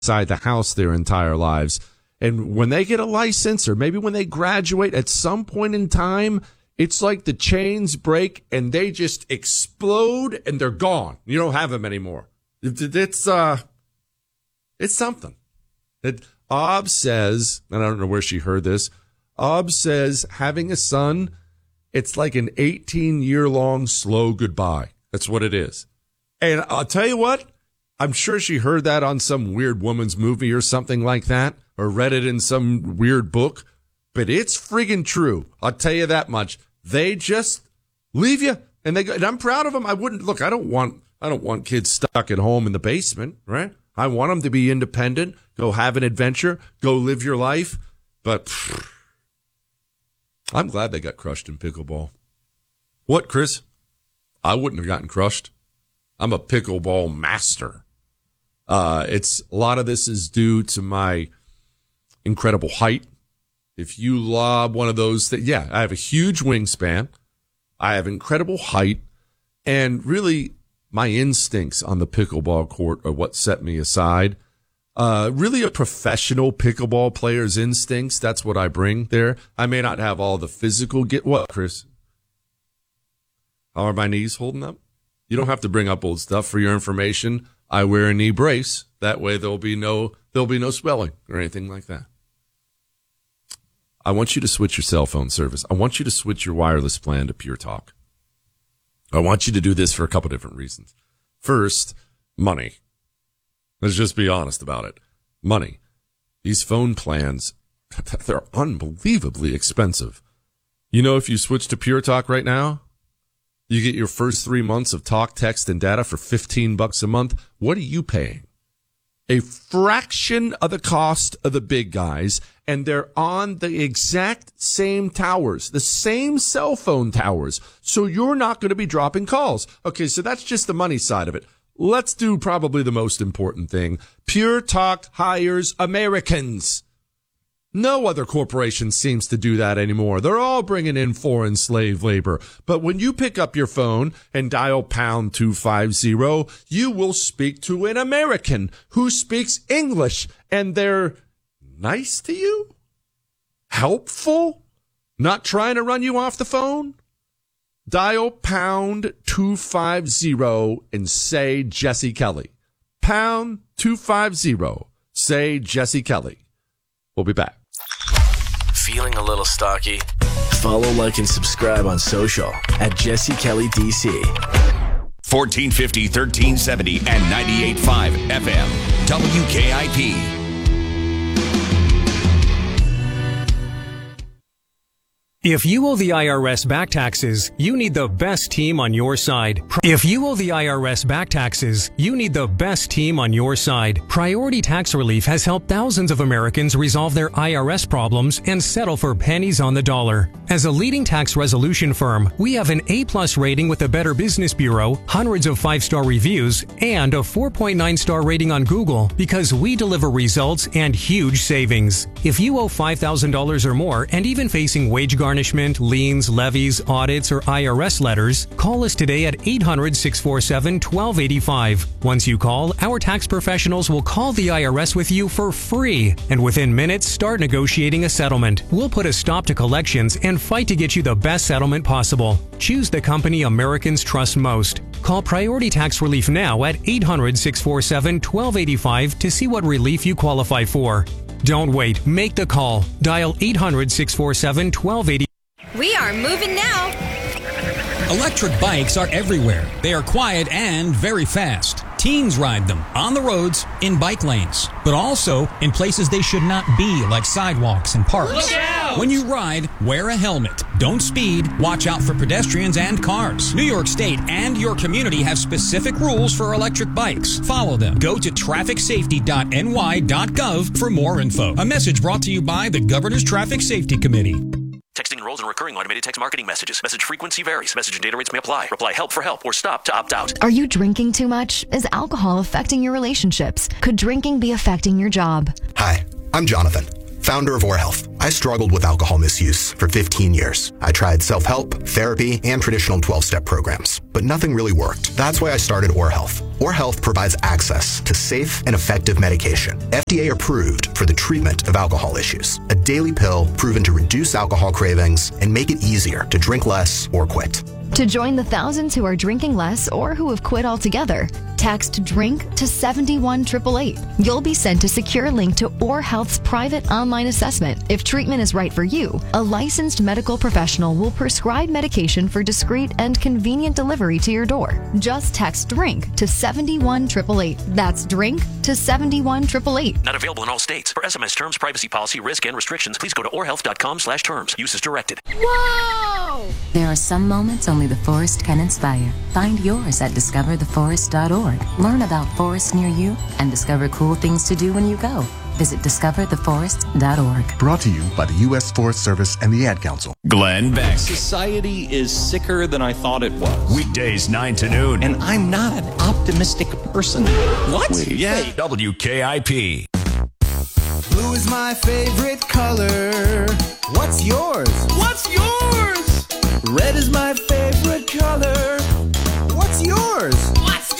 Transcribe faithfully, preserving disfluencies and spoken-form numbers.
inside the house their entire lives. And when they get a license, or maybe when they graduate at some point in time, it's like the chains break and they just explode and they're gone. You don't have them anymore. It's uh, it's something. It, Ob says, and I don't know where she heard this, Ob says having a son, it's like an eighteen-year-long slow goodbye. That's what it is. And I'll tell you what, I'm sure she heard that on some weird woman's movie or something like that, or read it in some weird book, but it's friggin' true. I'll tell you that much. They just leave you, and they go, and I'm proud of them. I wouldn't, look, I don't want, I don't want kids stuck at home in the basement, right? I want them to be independent, go have an adventure, go live your life, but pfft, I'm glad they got crushed in pickleball. What, Chris? I wouldn't have gotten crushed. I'm a pickleball master. Uh, it's a lot of this is due to my incredible height. If you lob one of those, th- yeah, I have a huge wingspan. I have incredible height, and really my instincts on the pickleball court are what set me aside. Uh, really a professional pickleball player's instincts. That's what I bring there. I may not have all the physical get what, Chris? How are my knees holding up? You don't have to bring up old stuff for your information. I wear a knee brace. That way there'll be no, there'll be no swelling or anything like that. I want you to switch your cell phone service. I want you to switch your wireless plan to Pure Talk. I want you to do this for a couple different reasons. First, money. Let's just be honest about it. Money. These phone plans, they're unbelievably expensive. You know, if you switch to Pure Talk right now, you get your first three months of talk, text, and data for fifteen bucks a month. What are you paying? A fraction of the cost of the big guys, and they're on the exact same towers, the same cell phone towers. So you're not going to be dropping calls. Okay, so that's just the money side of it. Let's do probably the most important thing. Pure Talk hires Americans. No other corporation seems to do that anymore. They're all bringing in foreign slave labor. But when you pick up your phone and dial pound two fifty, you will speak to an American who speaks English, and they're nice to you, helpful, not trying to run you off the phone. Dial pound two fifty and say Jesse Kelly. Pound two fifty. Say Jesse Kelly. We'll be back. Feeling a little stocky? Follow, like, and subscribe on social at Jesse Kelly D C. fourteen fifty, thirteen seventy, and ninety-eight point five F M. W K I P. If you owe the I R S back taxes, you need the best team on your side. If you owe the I R S back taxes, you need the best team on your side. Priority Tax Relief has helped thousands of Americans resolve their I R S problems and settle for pennies on the dollar. As a leading tax resolution firm, we have an A-plus rating with the Better Business Bureau, hundreds of five-star reviews, and a four point nine star rating on Google because we deliver results and huge savings. If you owe five thousand dollars or more and even facing wage garnishment, Garnishment, liens, levies, audits, or I R S letters, call us today at eight hundred, six four seven, one two eight five. Once you call, our tax professionals will call the I R S with you for free, and within minutes, start negotiating a settlement. We'll put a stop to collections and fight to get you the best settlement possible. Choose the company Americans trust most. Call Priority Tax Relief now at eight hundred, six four seven, one two eight five to see what relief you qualify for. Don't wait. Make the call. Dial eight hundred, six four seven, one two eight five. We are moving now. Electric bikes are everywhere. They are quiet and very fast. Teens ride them on the roads, in bike lanes, but also in places they should not be, like sidewalks and parks. Look out! When you ride, wear a helmet. Don't speed. Watch out for pedestrians and cars. New York State and your community have specific rules for electric bikes. Follow them. Go to traffic safety dot n y dot gov for more info. A message brought to you by the Governor's Traffic Safety Committee. Texting enrolls in recurring automated text marketing messages. Message frequency varies. Message and data rates may apply. Reply help for help or stop to opt out. Are you drinking too much? Is alcohol affecting your relationships? Could drinking be affecting your job? Hi, I'm Jonathan. founder of OrHealth. I struggled with alcohol misuse for fifteen years. I tried self-help, therapy, and traditional twelve-step programs, but nothing really worked. That's why I started OrHealth. OrHealth provides access to safe and effective medication, F D A approved for the treatment of alcohol issues. A daily pill proven to reduce alcohol cravings and make it easier to drink less or quit. To join the thousands who are drinking less or who have quit altogether, text DRINK to seven one eight eight eight. You'll be sent a secure link to OrHealth's private online assessment. If treatment is right for you, a licensed medical professional will prescribe medication for discreet and convenient delivery to your door. Just text DRINK to seven one eight eight eight. That's DRINK to seven one eight eight eight. Not available in all states. For S M S terms, privacy policy, risk, and restrictions, please go to orhealth.com slash terms. Use as directed. Whoa! There are some moments only the forest can inspire. Find yours at discover the forest dot org. Learn about forests near you and discover cool things to do when you go. Visit discover the forest dot org. Brought to you by the U S Forest Service and the Ad Council. Glenn Beck. Society is sicker than I thought it was. Weekdays nine to noon. And I'm not an optimistic person. What? Wait, yeah. W K I P. Blue is my favorite color. What's yours? What's yours? Red is my